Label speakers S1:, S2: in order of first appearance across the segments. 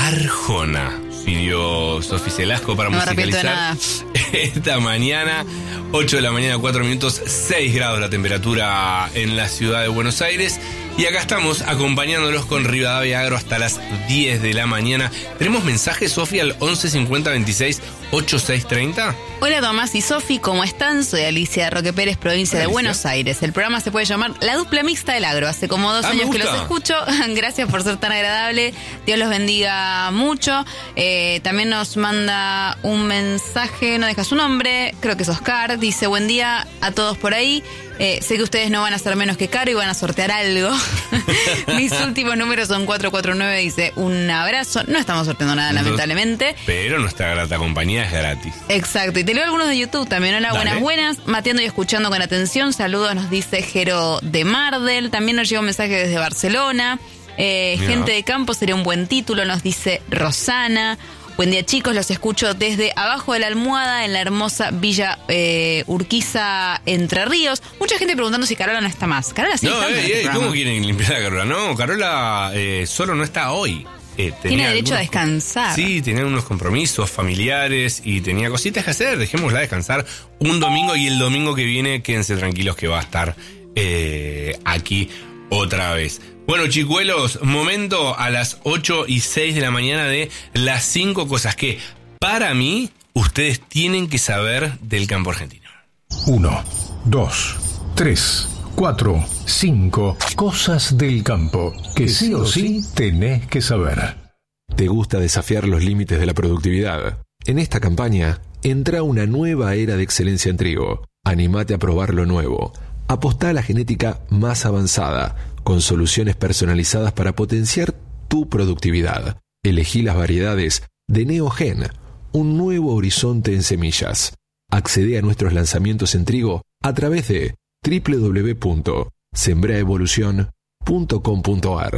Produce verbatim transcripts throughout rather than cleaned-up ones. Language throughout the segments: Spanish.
S1: Arjona. Pidió Sofi Celasco para no musicalizar esta mañana. ocho de la mañana, cuatro minutos, seis grados la temperatura en la ciudad de Buenos Aires. Y acá estamos acompañándolos con Rivadavia Agro hasta las diez de la mañana. ¿Tenemos mensajes, Sofi, al once cincuenta veintiséis ochenta y seis treinta?
S2: Hola Tomás y Sofi, ¿cómo están? Soy Alicia Roque Pérez, provincia
S1: Hola,
S2: de
S1: Alicia.
S2: Buenos Aires. El programa se puede llamar La Dupla Mixta del Agro. Hace como dos
S1: Ah,
S2: años
S1: me
S2: que
S1: gusta.
S2: los escucho. Gracias por ser tan agradable. Dios los bendiga mucho. Eh, también nos manda un mensaje, no deja su nombre, creo que es Oscar. Dice, buen día a todos por ahí. Eh, sé que ustedes no van a ser menos que Caro y van a sortear algo. Mis últimos números son cuatro cuatro nueve, dice, un abrazo. No estamos sorteando nada,
S1: Entonces,
S2: lamentablemente.
S1: Pero nuestra grata compañía es gratis.
S2: Exacto, y te leo algunos de YouTube también. Hola,
S1: Dale.
S2: buenas, buenas. Mateando y escuchando con atención. Saludos, nos dice Jero de Mardel. También nos llega un mensaje desde Barcelona. Eh,
S1: Mirá.
S2: gente de campo sería un buen título, nos dice Rosana. Buen día, chicos, los escucho desde abajo de la almohada en la hermosa Villa eh, Urquiza, Entre Ríos. Mucha gente preguntando si Carola no está más. Carola sí
S1: No,
S2: está en
S1: ey,
S2: este
S1: ey,
S2: programa.
S1: ¿cómo quieren limpiar a Carola? No, Carola eh, solo no está hoy. Eh, tenía
S2: Tiene derecho a
S1: algunos-
S2: descansar.
S1: Sí, tenía unos compromisos familiares y tenía cositas que hacer. Dejémosla descansar un domingo y el domingo que viene quédense tranquilos que va a estar eh, aquí otra vez. Bueno, chicuelos, momento a las ocho y seis de la mañana de las cinco cosas que para mí ustedes tienen que saber del campo argentino.
S3: Uno, dos, tres, cuatro, cinco cosas del campo que sí o sí tenés que saber.
S4: ¿Te gusta desafiar los límites de la productividad? En esta campaña, entra una nueva era de excelencia en trigo. Anímate a probar lo nuevo. Apostá a la genética más avanzada, con soluciones personalizadas para potenciar tu productividad. Elegí las variedades de Neogen, un nuevo horizonte en semillas. Accede a nuestros lanzamientos en trigo a través de doble u doble u doble u punto sembraevolución punto com punto a r.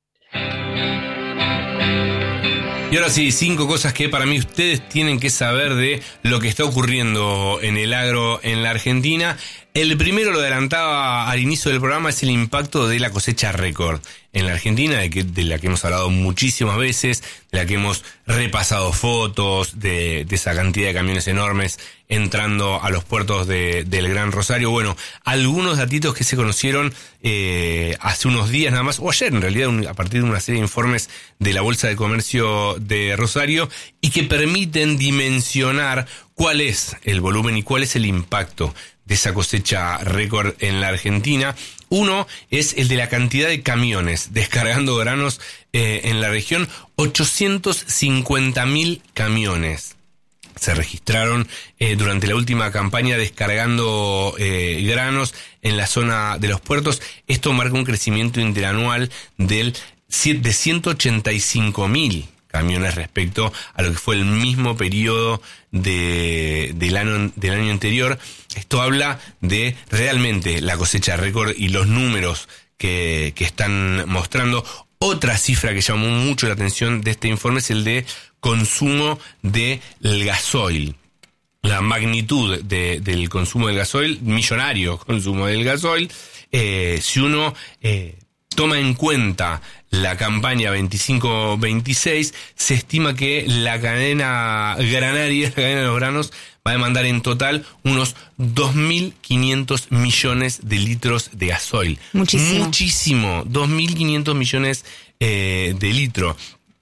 S1: Y ahora sí, cinco cosas que para mí ustedes tienen que saber de lo que está ocurriendo en el agro en la Argentina. El primero, lo adelantaba al inicio del programa, es el impacto de la cosecha récord en la Argentina, de, que, de la que hemos hablado muchísimas veces, de la que hemos repasado fotos, de, de esa cantidad de camiones enormes entrando a los puertos de, del Gran Rosario. Bueno, algunos datitos que se conocieron eh, hace unos días nada más, o ayer en realidad, un, a partir de una serie de informes de la Bolsa de Comercio de Rosario, y que permiten dimensionar cuál es el volumen y cuál es el impacto de esa cosecha récord en la Argentina. Uno es el de la cantidad de camiones descargando granos eh, en la región. ochocientos cincuenta mil camiones se registraron eh, durante la última campaña descargando eh, granos en la zona de los puertos. Esto marca un crecimiento interanual del, de ciento ochenta y cinco mil camiones respecto a lo que fue el mismo periodo de, del, año, del año anterior. Esto habla de realmente la cosecha récord y los números que, que están mostrando. Otra cifra que llamó mucho la atención de este informe es el de consumo del gasoil. La magnitud de, del consumo del gasoil, millonario consumo del gasoil, eh, si uno eh, toma en cuenta la campaña veinticinco veintiséis, se estima que la cadena granaria, la cadena de los granos, va a demandar en total unos dos mil quinientos millones de litros de gasoil.
S2: Muchísimo.
S1: Muchísimo, dos mil quinientos millones eh, de litros.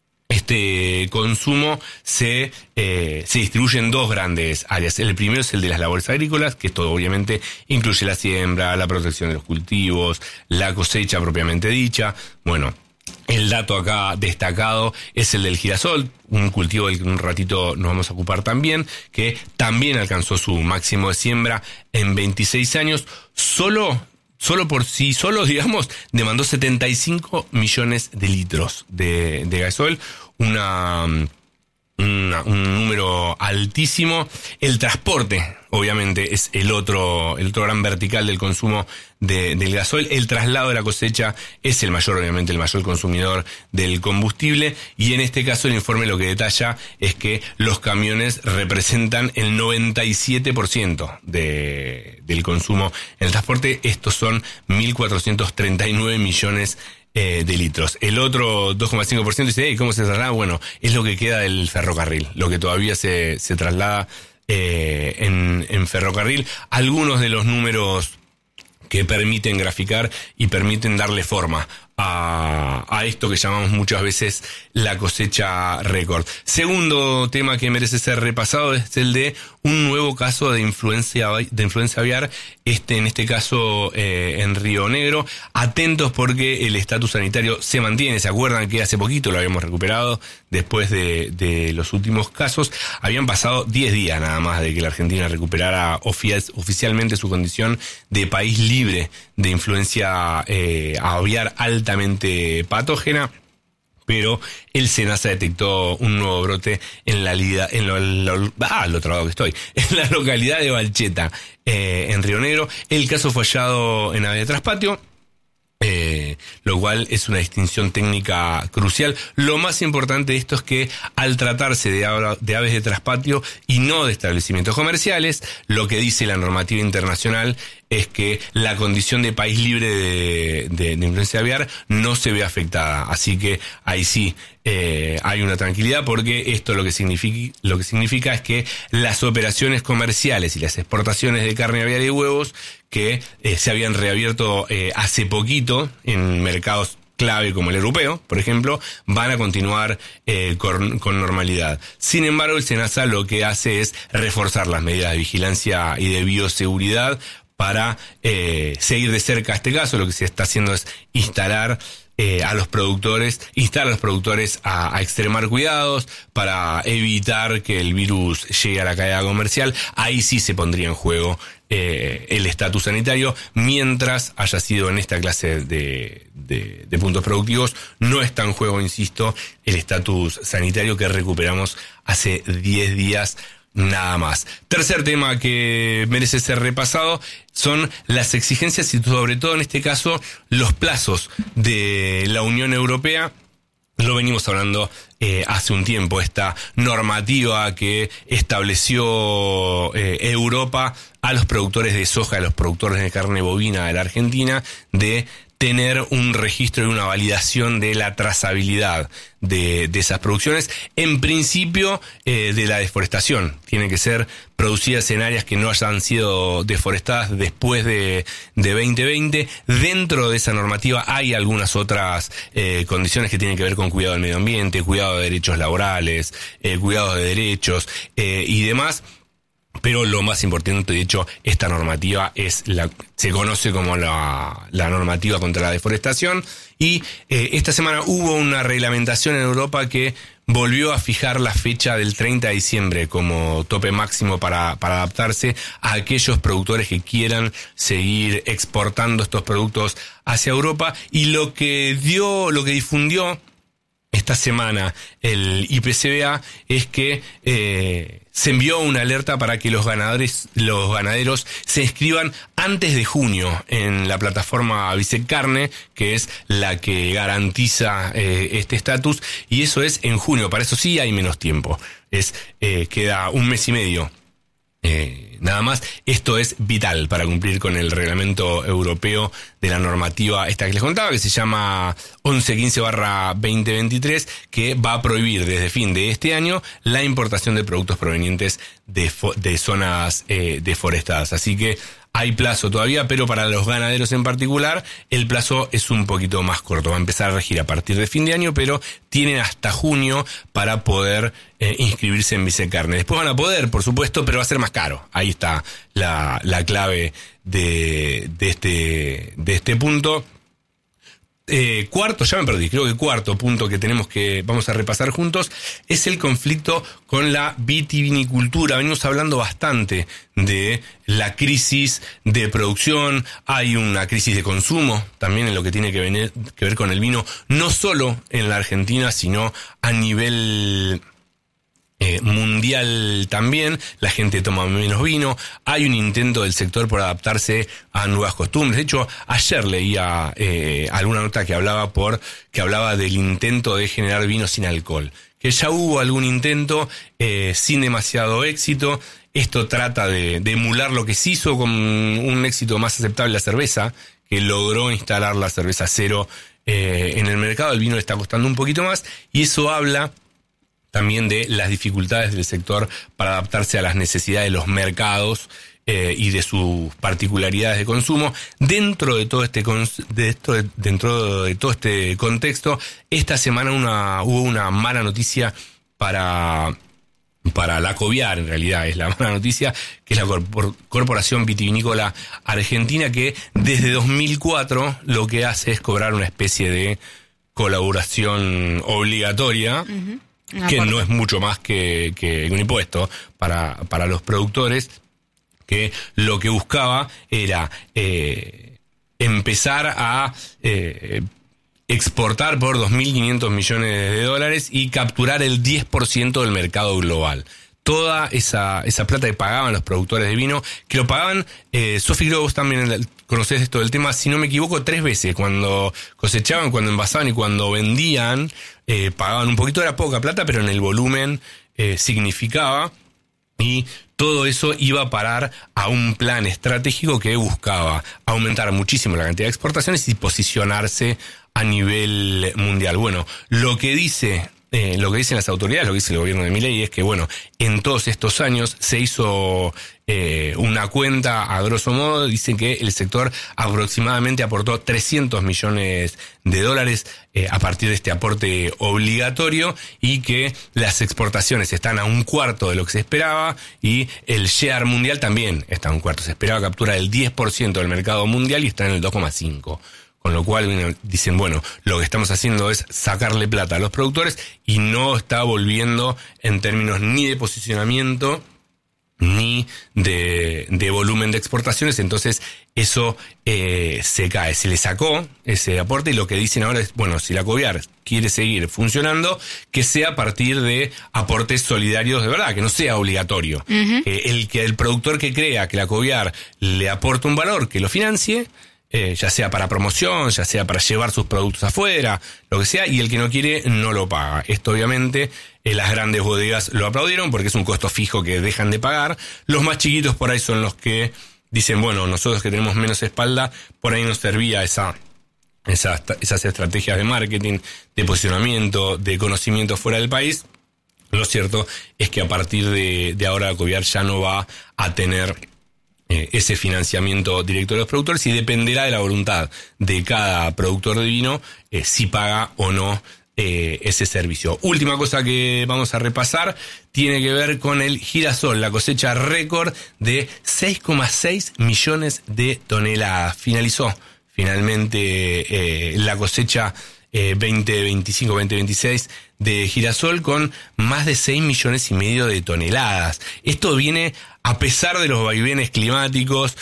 S1: Este consumo se, eh, se distribuye en dos grandes áreas. El primero es el de las labores agrícolas, que esto obviamente incluye la siembra, la protección de los cultivos, la cosecha propiamente dicha. Bueno, el dato acá destacado es el del girasol, un cultivo del que en un ratito nos vamos a ocupar también, que también alcanzó su máximo de siembra en veintiséis años. Solo, solo por sí solo, digamos, demandó setenta y cinco millones de litros de, de gasoil, una, una, un número altísimo. El transporte, obviamente, es el otro, el otro gran vertical del consumo de, del gasoil. El traslado de la cosecha es el mayor, obviamente, el mayor consumidor del combustible. Y en este caso el informe lo que detalla es que los camiones representan el noventa y siete por ciento de, del consumo en el transporte. Estos son mil cuatrocientos treinta y nueve millones eh, de litros. El otro dos coma cinco por ciento dice, hey, ¿cómo se traslada? Bueno, es lo que queda del ferrocarril, lo que todavía se, se traslada eh, en, en ferrocarril. Algunos de los números que permiten graficar y permiten darle forma a, a esto que llamamos muchas veces la cosecha récord. Segundo tema que merece ser repasado es el de un nuevo caso de influencia de influenza aviar, este en este caso eh, en Río Negro. Atentos porque el estatus sanitario se mantiene. ¿Se acuerdan que hace poquito lo habíamos recuperado después de, de los últimos casos? Habían pasado diez días nada más de que la Argentina recuperara ofi- oficialmente su condición de país libre de influencia eh, aviar altamente patógena, pero el SENASA detectó un nuevo brote en la lida, en lo, en lo, ah, lo trabado que estoy, en la localidad de Valcheta, eh, en Río Negro. El caso fue hallado en Ave de Traspatio, Eh, lo cual es una distinción técnica crucial. Lo más importante de esto es que al tratarse de, ave, de aves de traspatio y no de establecimientos comerciales, lo que dice la normativa internacional es que la condición de país libre de, de, de influencia aviar no se ve afectada. Así que ahí sí eh, hay una tranquilidad, porque esto lo que significa, lo que significa es que las operaciones comerciales y las exportaciones de carne aviar y huevos que eh, se habían reabierto eh, hace poquito en mercados clave como el europeo, por ejemplo, van a continuar eh, con, con normalidad. Sin embargo, el SENASA lo que hace es reforzar las medidas de vigilancia y de bioseguridad para eh, seguir de cerca este caso. Lo que se está haciendo es instalar eh, a los productores, instar a los productores a, a extremar cuidados para evitar que el virus llegue a la cadena comercial. Ahí sí se pondría en juego eh, el estatus sanitario, mientras haya sido en esta clase de, de, de puntos productivos. No está en juego, insisto, el estatus sanitario que recuperamos hace diez días nada más. Tercer tema que merece ser repasado son las exigencias y sobre todo en este caso los plazos de la Unión Europea. Lo venimos hablando eh, hace un tiempo, esta normativa que estableció eh, Europa a los productores de soja, a los productores de carne bovina de la Argentina, de tener un registro y una validación de la trazabilidad de, de esas producciones. En principio, eh, de la deforestación. Tienen que ser producidas en áreas que no hayan sido deforestadas después de, de veinte veinte. Dentro de esa normativa hay algunas otras eh, condiciones que tienen que ver con cuidado del medio ambiente, cuidado de derechos laborales, eh, cuidado de derechos eh, y demás. Pero lo más importante, de hecho, esta normativa es la, se conoce como la, la normativa contra la deforestación. Y eh, esta semana hubo una reglamentación en Europa que volvió a fijar la fecha del treinta de diciembre como tope máximo para, para adaptarse a aquellos productores que quieran seguir exportando estos productos hacia Europa. Y lo que dio, lo que difundió esta semana el I P C B A es que eh, se envió una alerta para que los ganadores, los ganaderos se inscriban antes de junio en la plataforma Vicecarne, que es la que garantiza eh, este estatus, y eso es en junio. Para eso sí hay menos tiempo, es eh, queda un mes y medio. Eh, nada más. Esto es vital para cumplir con el reglamento europeo de la normativa esta que les contaba, que se llama once quince barra veinte veintitrés, que va a prohibir desde fin de este año la importación de productos provenientes de, fo- de zonas eh, deforestadas. Así que hay plazo todavía, pero para los ganaderos en particular el plazo es un poquito más corto. Va a empezar a regir a partir de fin de año, pero tienen hasta junio para poder eh, inscribirse en Vicecarne. Después van a poder, por supuesto, pero va a ser más caro. Ahí está la, la clave de, de este, de este punto. Eh, cuarto, ya me perdí, creo que cuarto punto que tenemos que vamos a repasar juntos es el conflicto con la vitivinicultura. Venimos hablando bastante de la crisis de producción, hay una crisis de consumo también en lo que tiene que, venir, que ver con el vino, no solo en la Argentina, sino a nivel Eh, mundial también. La gente toma menos vino, hay un intento del sector por adaptarse a nuevas costumbres. De hecho, ayer leía eh, alguna nota que hablaba por que hablaba del intento de generar vino sin alcohol, que ya hubo algún intento eh, sin demasiado éxito. Esto trata de, de emular lo que se hizo con un éxito más aceptable la cerveza, que logró instalar la cerveza cero eh, en el mercado, el vino le está costando un poquito más, y eso habla también de las dificultades del sector para adaptarse a las necesidades de los mercados eh, y de sus particularidades de consumo. Dentro de todo este de esto, dentro de todo este contexto, esta semana una, hubo una mala noticia para para la Coviar, en realidad es la mala noticia, que es la Corpor- Corporación Vitivinícola Argentina, que desde dos mil cuatro lo que hace es cobrar una especie de colaboración obligatoria, uh-huh. que no es mucho más que, que un impuesto para, para los productores, que lo que buscaba era eh, empezar a eh, exportar por dos mil quinientos millones de dólares y capturar el diez por ciento del mercado global. Toda esa esa plata que pagaban los productores de vino, que lo pagaban, eh, Sofi, creo que vos también conocés esto del tema, si no me equivoco, tres veces. Cuando cosechaban, cuando envasaban y cuando vendían, eh, pagaban un poquito, era poca plata, pero en el volumen eh, significaba. Y todo eso iba a parar a un plan estratégico que buscaba aumentar muchísimo la cantidad de exportaciones y posicionarse a nivel mundial. Bueno, lo que dice, eh, lo que dicen las autoridades, lo que dice el gobierno de Milei es que, bueno, en todos estos años se hizo eh, una cuenta, a grosso modo, dicen que el sector aproximadamente aportó trescientos millones de dólares eh, a partir de este aporte obligatorio, y que las exportaciones están a un cuarto de lo que se esperaba, y el share mundial también está a un cuarto. Se esperaba capturar el diez por ciento del mercado mundial y está en el dos coma cinco. Con lo cual dicen, bueno, lo que estamos haciendo es sacarle plata a los productores y no está volviendo en términos ni de posicionamiento ni de, de volumen de exportaciones. Entonces eso eh, se cae, se le sacó ese aporte, y lo que dicen ahora es, bueno, si la Coviar quiere seguir funcionando, que sea a partir de aportes solidarios de verdad, que no sea obligatorio. Uh-huh. Eh, el que el productor que crea que la Coviar le aporta un valor, que lo financie, Eh, ya sea para promoción, ya sea para llevar sus productos afuera, lo que sea, y el que no quiere no lo paga. Esto obviamente eh, las grandes bodegas lo aplaudieron porque es un costo fijo que dejan de pagar. Los más chiquitos por ahí son los que dicen, bueno, nosotros que tenemos menos espalda, por ahí nos servía esa, esas, esas estrategias de marketing, de posicionamiento, de conocimiento fuera del país. Lo cierto es que a partir de, de ahora la Coviar ya no va a tener ese financiamiento directo de los productores, y dependerá de la voluntad de cada productor de vino eh, si paga o no eh, ese servicio. Última cosa que vamos a repasar tiene que ver con el girasol, la cosecha récord de seis coma seis millones de toneladas. Finalizó finalmente eh, la cosecha eh, veinte veinticinco veinte veintiséis de girasol con más de seis millones y medio de toneladas. Esto viene a pesar de los vaivenes climáticos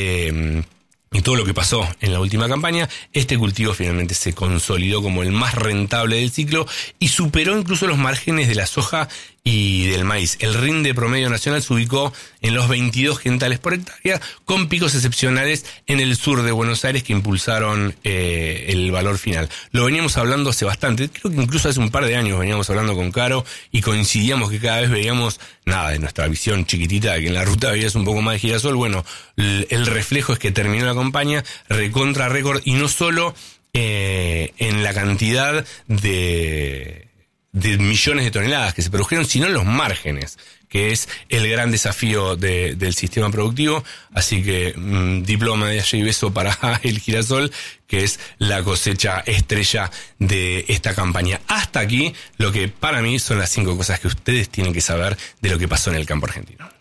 S1: eh, y todo lo que pasó en la última campaña. Este cultivo finalmente se consolidó como el más rentable del ciclo y superó incluso los márgenes de la soja y del maíz. El rinde promedio nacional se ubicó en los veintidós quintales por hectárea, con picos excepcionales en el sur de Buenos Aires que impulsaron eh, el valor final. Lo veníamos hablando hace bastante, creo que incluso hace un par de años veníamos hablando con Caro y coincidíamos que cada vez veíamos, nada, de nuestra visión chiquitita, de que en la ruta veías un poco más de girasol. Bueno, el, el reflejo es que terminó la campaña recontra récord, y no solo eh, en la cantidad de... de millones de toneladas que se produjeron, sino en los márgenes, que es el gran desafío de, del sistema productivo. Así que mmm, diploma de y beso para el girasol, que es la cosecha estrella de esta campaña. Hasta aquí lo que para mí son las cinco cosas que ustedes tienen que saber de lo que pasó en el campo argentino.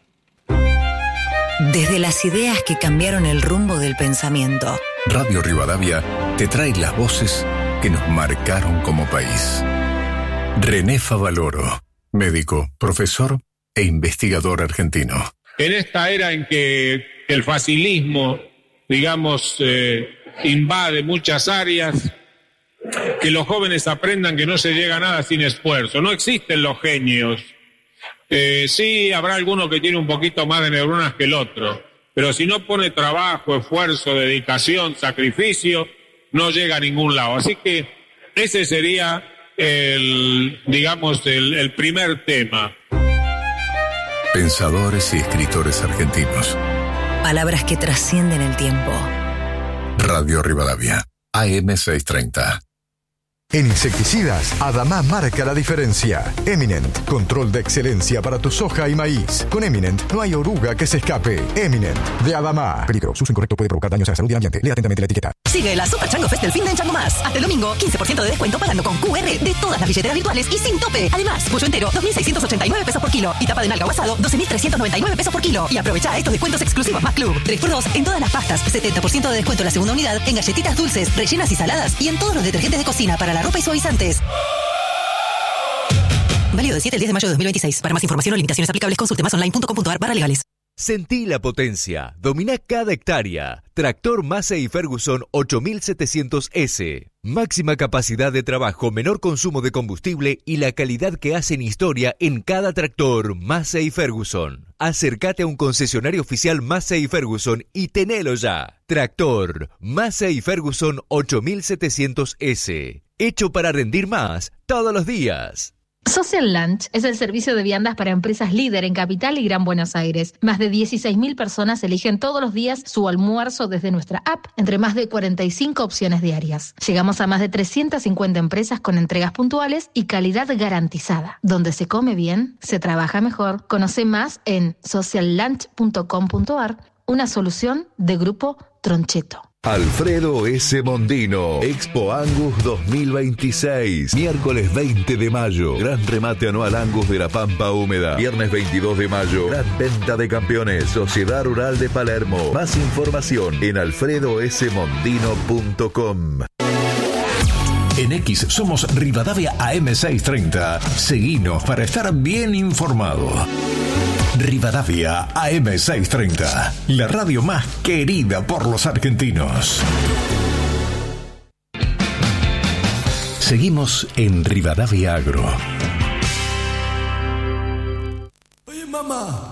S5: Desde las ideas que cambiaron el rumbo del pensamiento,
S3: Radio Rivadavia te trae las voces que nos marcaron como país. René Favaloro, médico, profesor e investigador argentino.
S6: En esta era en que el facilismo, digamos, eh, invade muchas áreas, que los jóvenes aprendan que no se llega a nada sin esfuerzo. No existen los genios. Eh, sí, habrá alguno que tiene un poquito más de neuronas que el otro, pero si no pone trabajo, esfuerzo, dedicación, sacrificio, no llega a ningún lado. Así que ese sería el, digamos, el, el primer tema.
S3: Pensadores y escritores argentinos.
S5: Palabras que trascienden el tiempo.
S3: Radio Rivadavia, A M seiscientos treinta.
S7: En insecticidas, Adama marca la diferencia. Eminent, control de excelencia para tu soja y maíz. Con Eminent no hay oruga que se escape. Eminent, de Adama. Peligro, su uso incorrecto puede provocar daños a la salud y al ambiente. Lea atentamente la etiqueta.
S8: Sigue la Super Chango Fest del fin de en Chango Más. Hasta el domingo, quince por ciento de descuento pagando con Q R de todas las billeteras virtuales y sin tope. Además, pollo entero, dos mil seiscientos ochenta y nueve pesos por kilo. Y tapa de nalga o asado, doce mil trescientos noventa y nueve pesos por kilo. Y aprovecha estos descuentos exclusivos más club. tres por dos en todas las pastas, setenta por ciento de descuento en la segunda unidad, en galletitas dulces, rellenas y saladas y en todos los detergentes de cocina para la ropa y suavizantes. Válido del siete al diez de mayo de dos mil veintiséis. Para más información o limitaciones aplicables, consulte más online punto com punto a r barra legales.
S9: Sentí la potencia, domina cada hectárea. Tractor Massey Ferguson ocho mil setecientos ese. Máxima capacidad de trabajo, menor consumo de combustible y la calidad que hacen historia en cada tractor Massey Ferguson. Acércate a un concesionario oficial Massey Ferguson y tenelo ya. Tractor Massey Ferguson ocho mil setecientos ese. Hecho para rendir más todos los días.
S10: Social Lunch es el servicio de viandas para empresas líder en Capital y Gran Buenos Aires. Más de dieciséis mil personas eligen todos los días su almuerzo desde nuestra app, entre más de cuarenta y cinco opciones diarias. Llegamos a más de trescientas cincuenta empresas con entregas puntuales y calidad garantizada. Donde se come bien, se trabaja mejor. Conoce más en social lunch punto com punto a r, una solución de Grupo Troncheto.
S3: Alfredo S. Mondino, Expo Angus dos mil veintiséis, miércoles veinte de mayo, gran remate anual Angus de la Pampa Húmeda, viernes veintidós de mayo, gran venta de campeones, Sociedad Rural de Palermo. Más información en alfredo s mondino punto com.
S11: En X somos Rivadavia A M seiscientos treinta. Seguinos para estar bien informado. Rivadavia A M seiscientos treinta, la radio más querida por los argentinos. Seguimos en Rivadavia Agro.
S12: Oye, mamá.